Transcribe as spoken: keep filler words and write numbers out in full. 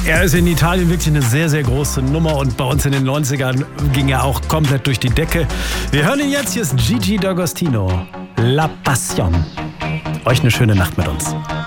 Er ist in Italien wirklich eine sehr, sehr große Nummer und bei uns in den neunzigern ging er auch komplett durch die Decke. Wir hören ihn jetzt, hier ist Gigi D'Agostino, La Passion. Euch eine schöne Nacht mit uns.